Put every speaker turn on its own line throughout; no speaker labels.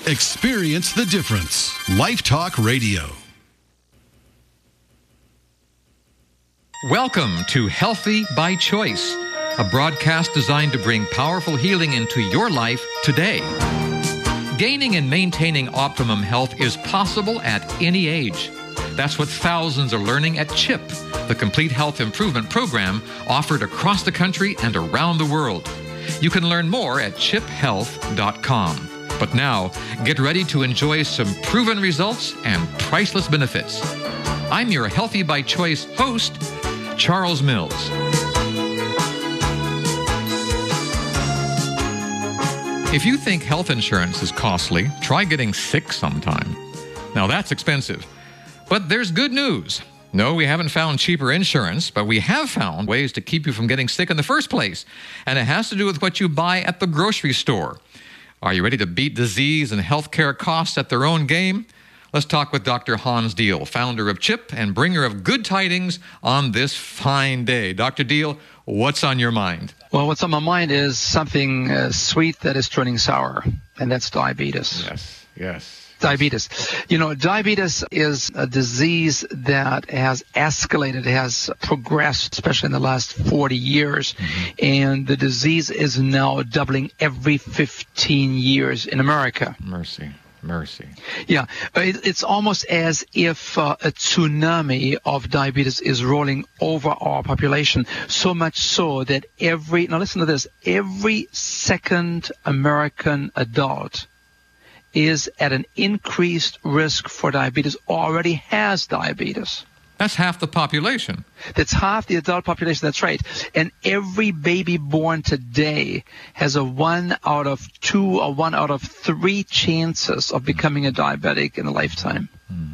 Experience the difference. Life Talk Radio.
Welcome to Healthy by Choice, a broadcast designed to bring powerful healing into your life today. Gaining and maintaining optimum health is possible at any age. That's what thousands are learning at CHIP, the Complete Health Improvement Program offered across the country and around the world. You can learn more at chiphealth.com. But now, get ready to enjoy some proven results and priceless benefits. I'm your Healthy by Choice host, Charles Mills. If you think health insurance is costly, try getting sick sometime. Now that's expensive. But there's good news. No, we haven't found cheaper insurance, but we have found ways to keep you from getting sick in the first place. And it has to do with what you buy at the grocery store. Are you ready to beat disease and healthcare costs at their own game? Let's talk with Dr. Hans Diehl, founder of CHIP and bringer of good tidings on this fine day. Dr. Diehl, what's on your mind?
Well, what's on my mind is something sweet that is turning sour, and that's diabetes.
Yes.
Diabetes. You know, diabetes is a disease that has escalated, has progressed, especially in the last 40 years. And the disease is now doubling every 15 years in America.
Mercy.
Yeah, it's almost as if a tsunami of diabetes is rolling over our population, so much so that now listen to this, every second American adult is at an increased risk for diabetes, already has diabetes.
That's half the population.
That's half the adult population, that's right. And every baby born today has a 1 out of 2 or 1 out of 3 chances of becoming a diabetic in a lifetime.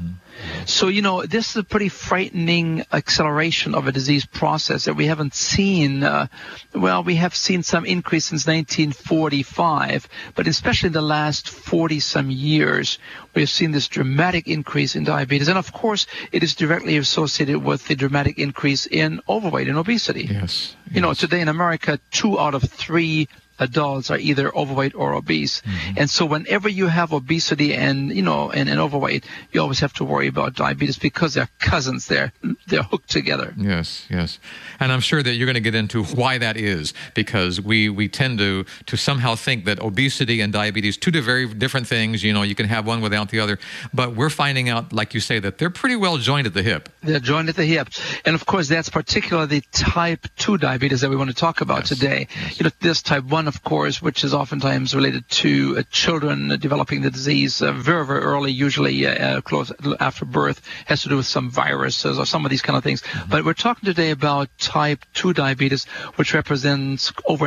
So, you know, this is a pretty frightening acceleration of a disease process that we haven't seen. We have seen some increase since 1945, but especially in the last 40-some years, we have seen this dramatic increase in diabetes. And, of course, it is directly associated with the dramatic increase in overweight and obesity.
Yes.
You know, today in America, 2 out of 3 adults are either overweight or obese. And so whenever you have obesity and overweight, you always have to worry about diabetes because they're cousins. They're hooked together.
Yes. And I'm sure that you're going to get into why that is, because we tend to somehow think that obesity and diabetes, two very different things. You know, you can have one without the other. But we're finding out, like you say, that they're pretty well joined at the hip.
They're joined at the hip. And of course, that's particularly type 2 diabetes that we want to talk about today.
Yes.
You know, this type 1, of course, which is oftentimes related to children developing the disease very, very early, usually close after birth, has to do with some viruses or some of these kind of things. But we're talking today about type 2 diabetes, which represents over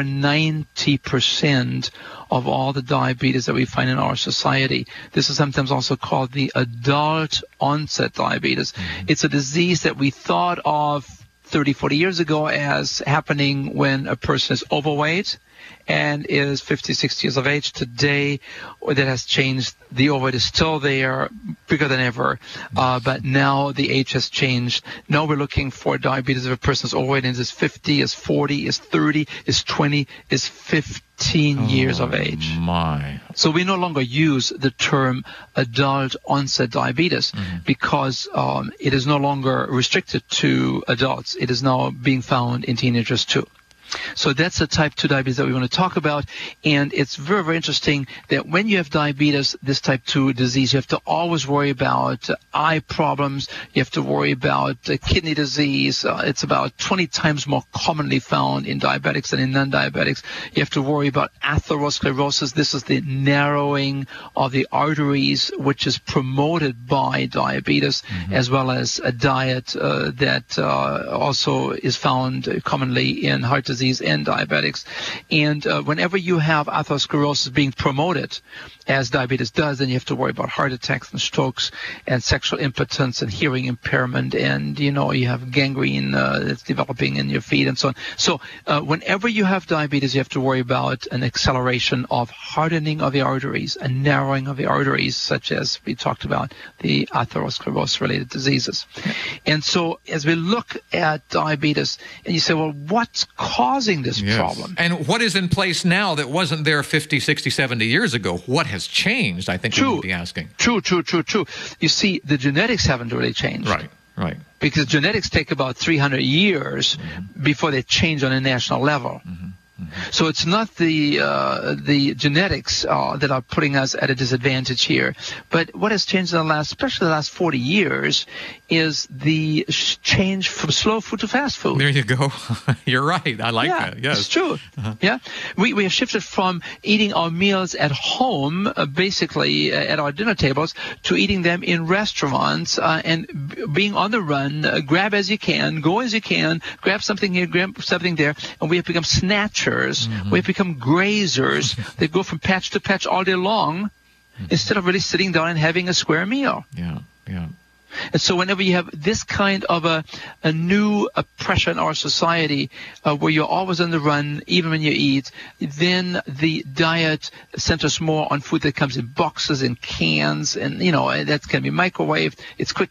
90% of all the diabetes that we find in our society. This is sometimes also called the adult onset diabetes. It's a disease that we thought of 30, 40 years ago as happening when a person is overweight and is 50, 60 years of age. Today, that has changed. The overweight is still there, bigger than ever, but now the age has changed. Now we're looking for diabetes if a person is overweight and is 50, is 40, is 30, is 20, is 15 years of age.
My.
So we no longer use the term adult onset diabetes because it is no longer restricted to adults. It is now being found in teenagers too. So that's the type 2 diabetes that we want to talk about. And it's very, very interesting that when you have diabetes, this type 2 disease, you have to always worry about eye problems. You have to worry about kidney disease. It's about 20 times more commonly found in diabetics than in non-diabetics. You have to worry about atherosclerosis. This is the narrowing of the arteries, which is promoted by diabetes, as well as a diet that also is found commonly in heart disease and diabetics. And whenever you have atherosclerosis being promoted, as diabetes does, then you have to worry about heart attacks and strokes and sexual impotence and hearing impairment, and you have gangrene that's developing in your feet and so on. So whenever you have diabetes, you have to worry about an acceleration of hardening of the arteries, a narrowing of the arteries, such as we talked about the atherosclerosis-related diseases. And so as we look at diabetes, and you say, well, what's causing causing this problem.
And what is in place now that wasn't there 50, 60, 70 years ago? What has changed, I think you would be asking.
True. You see, the genetics haven't really changed.
Right.
Because genetics take about 300 years before they change on a national level. So it's not the genetics that are putting us at a disadvantage here. But what has changed in especially the last 40 years, is the change from slow food to fast food.
There you go. You're right. I like that. Yes.
It's true. Yeah. We have shifted from eating our meals at home, basically at our dinner tables, to eating them in restaurants and being on the run, grab as you can, go as you can, grab something here, grab something there, and we have become snatchers. We have become grazers. They go from patch to patch all day long instead of really sitting down and having a square meal.
Yeah.
And so whenever you have this kind of a new pressure in our society, where you're always on the run, even when you eat, then the diet centers more on food that comes in boxes and cans, and, that can be microwaved. It's quick.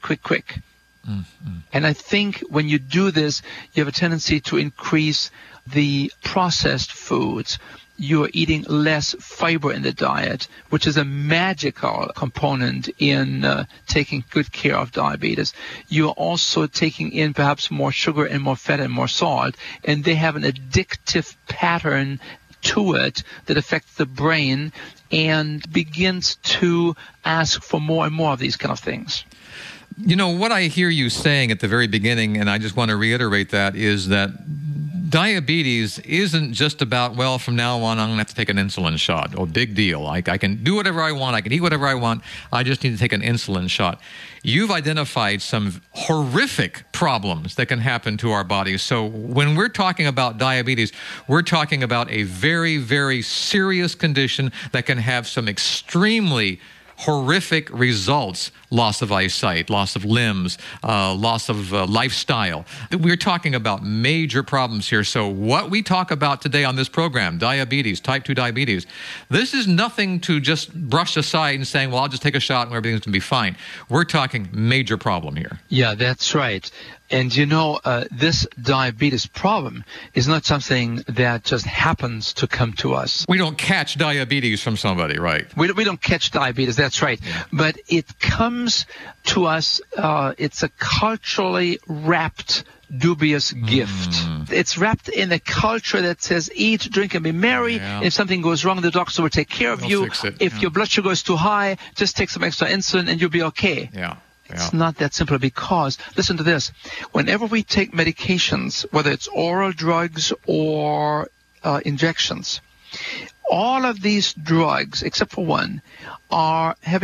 And I think when you do this, you have a tendency to increase the processed foods. You're eating less fiber in the diet, which is a magical component in taking good care of diabetes. You're also taking in perhaps more sugar and more fat and more salt, and they have an addictive pattern to it that affects the brain and begins to ask for more and more of these kind of things.
What I hear you saying at the very beginning, and I just want to reiterate that, is that diabetes isn't just about, well, from now on, I'm going to have to take an insulin shot. Oh, big deal. I can do whatever I want. I can eat whatever I want. I just need to take an insulin shot. You've identified some horrific problems that can happen to our bodies. So when we're talking about diabetes, we're talking about a very, very serious condition that can have some extremely horrific results: loss of eyesight, loss of limbs, loss of lifestyle. We're talking about major problems here. So what we talk about today on this program, diabetes, type 2 diabetes, this is nothing to just brush aside and saying, well, I'll just take a shot and everything's going to be fine. We're talking major problem here.
Yeah, that's right. And this diabetes problem is not something that just happens to come to us.
We don't catch diabetes from somebody, right?
We don't catch diabetes, that's right. Yeah. But it comes to us, it's a culturally wrapped, dubious gift. It's wrapped in a culture that says eat, drink, and be merry. Yeah. If something goes wrong, the doctor will take care of you. If your blood sugar is too high, just take some extra insulin and you'll be okay.
Yeah.
It's not that simple, because, listen to this, whenever we take medications, whether it's oral drugs or injections, all of these drugs, except for one, are having